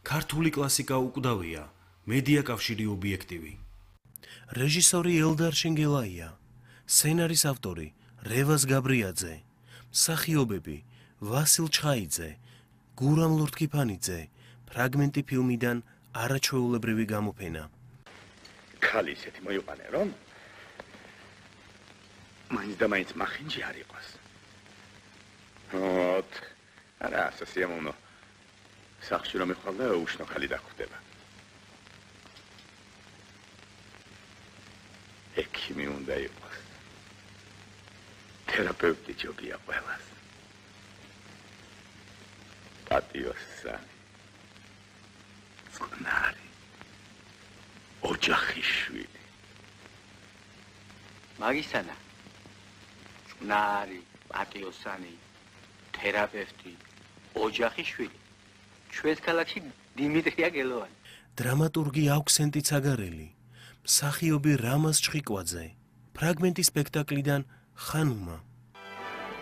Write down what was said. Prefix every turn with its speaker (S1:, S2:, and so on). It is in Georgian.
S1: ქართული კლასიკა უკვდავია, მედია კავშირი ობიექტივი. რეჟისორი ელდარ შინგელაია, სცენარის ავტორი რევაზ გაბრიაძე, მსახიობები ვასილ ჩხაიძე, გურამ ლურთქიფანიძე, ფრაგმენტი ფილმიდან არაჩვეულებრივი გამოფენა.
S2: ქალი ისეთი მოიყვანე, რომ მაინც და მაინც მახინჯი არ იყოს. არა, სასიამოვნო. სახში რომ ეხვალ და უშნო ქალი დახვდება. ექიმი უნდა იყოს. თერაპევტი ჯობია ყველას. პატიოსანი. წყნარი. ოჯახიშვილი.
S3: მაგისანა. წყნარი, პატიოსანი, თერაპევტი, ოჯახიშვილი. ჩვენს ქალაქში დიმიტრია გელოვანი.
S1: დრამატურგი აუქსენტი ცაგარელი, მსახიობი რამაზ ჩხიკვაძე, ფრაგმენტი სპექტაკლიდან ხანუმა.